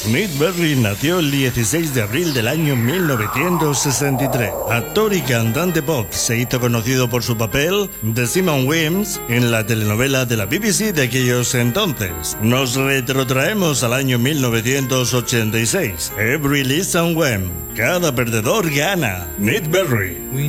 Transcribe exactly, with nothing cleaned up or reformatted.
Ned Berry nació el dieciséis de abril del año mil novecientos sesenta y tres. Actor y cantante pop, se hizo conocido por su papel de Simon Weems en la telenovela de la B B C de aquellos entonces. Nos retrotraemos al año mil novecientos ochenta y seis. Every Listen When. Cada perdedor gana. Ned Berry.